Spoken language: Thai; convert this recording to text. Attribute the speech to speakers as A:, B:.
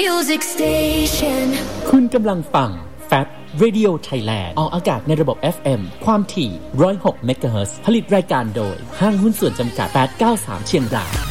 A: Music Station
B: คุณกำลังฟัง Fab Radio Thailand ออกอากาศในระบบ FM ความถี่106 เมกะเฮิรตซ์ผลิตรายการโดยห้างหุ้นส่วนจำกัด893เชียงราย